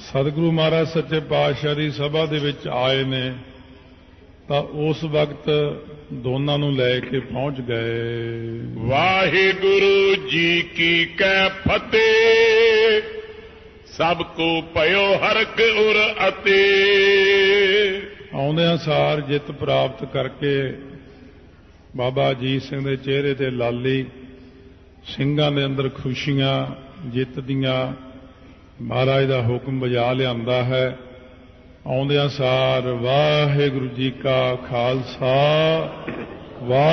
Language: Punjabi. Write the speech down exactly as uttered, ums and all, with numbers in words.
ਸਤਿਗੁਰੂ ਮਹਾਰਾਜ ਸੱਚੇ ਪਾਤਸ਼ਾਹ ਦੀ ਸਭਾ ਦੇ ਵਿੱਚ ਆਏ ਨੇ ਤਾਂ ਉਸ ਵਕਤ ਦੋਨਾਂ ਨੂੰ ਲੈ ਕੇ ਪਹੁੰਚ ਗਏ। ਵਾਹਿਗੁਰੂ ਜੀ ਕੀ ਕੈ ਫਤਿਹ, ਸਭ ਕੋ ਭਇਓ ਹਰਕ ਉਰ ਅਤੇ। ਆਉਂਦਿਆਂ ਸਾਰ ਜਿੱਤ ਪ੍ਰਾਪਤ ਕਰਕੇ ਬਾਬਾ ਅਜੀਤ ਸਿੰਘ ਦੇ ਚਿਹਰੇ ਤੇ ਲਾਲੀ, ਸਿੰਘਾਂ ਦੇ ਅੰਦਰ ਖੁਸ਼ੀਆਂ ਜਿੱਤ ਦੀਆਂ ਮਹਾਰਾਜ ਦਾ ਹੁਕਮ ਬਜਾ ਲਿਆਂਦਾ ਹੈ। ਆਉਂਦਿਆਂ ਸਾਰ ਵਾਹਿਗੁਰੂ ਜੀ ਕਾ ਖਾਲਸਾ ਵਾਹਿਗੁਰੂ